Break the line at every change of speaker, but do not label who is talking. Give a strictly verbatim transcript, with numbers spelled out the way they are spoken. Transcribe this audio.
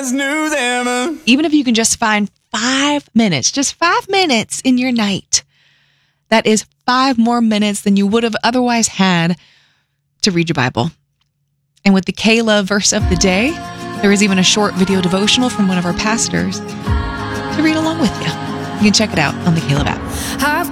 always knew them.
Even if you can just find five minutes, just five minutes in your night, that is five more minutes than you would have otherwise had to read your Bible. And with the K-Love verse of the day, there is even a short video devotional from one of our pastors to read along with you. You can check it out on the K-Love app.
I've